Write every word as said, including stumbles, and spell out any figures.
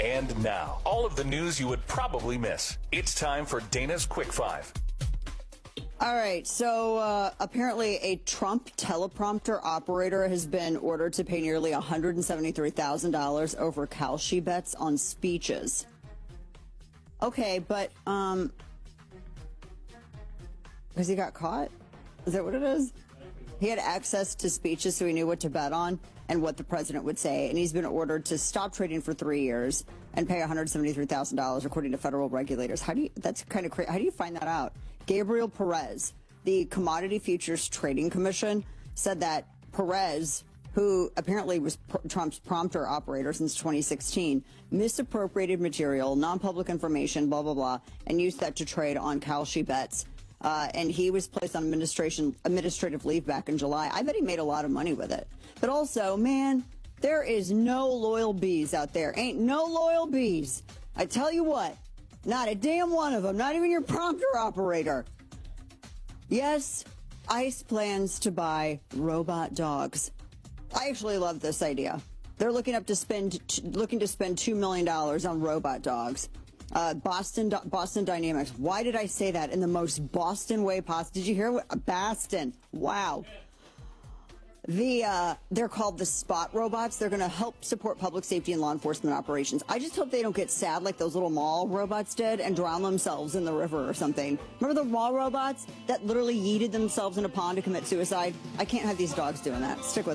And now, all of the news you would probably miss. It's time for Dana's Quick Five. All right, so uh, apparently a Trump teleprompter operator has been ordered to pay nearly one hundred seventy-three thousand dollars over Kalshi bets on speeches. Okay, but, um, because he got caught? Is that what it is? He had access to speeches, so he knew what to bet on and what the president would say. And he's been ordered to stop trading for three years and pay one hundred seventy-three thousand dollars, according to federal regulators. How do you, that's kind of crazy. How do you find that out? Gabriel Perez, the Commodity Futures Trading Commission, said that Perez, who apparently was Trump's prompter operator since twenty sixteen, misappropriated material, non-public information, blah, blah, blah, and used that to trade on Kalshi bets. Uh, and he was placed on administration administrative leave back in July. I bet he made a lot of money with it. But also, man, there is no loyal bees out there. Ain't no loyal bees. I tell you what, not a damn one of them, not even your prompter operator. Yes, ICE plans to buy robot dogs. I actually love this idea. They're looking up to spend looking to spend two million dollars on robot dogs. Uh, Boston, Boston Dynamics. Why did I say that in the most Boston way possible? Did you hear what? Boston. Wow. The uh, they're called the Spot robots. They're going to help support public safety and law enforcement operations. I just hope they don't get sad like those little mall robots did and drown themselves in the river or something. Remember the mall robots that literally yeeted themselves in a pond to commit suicide? I can't have these dogs doing that. Stick with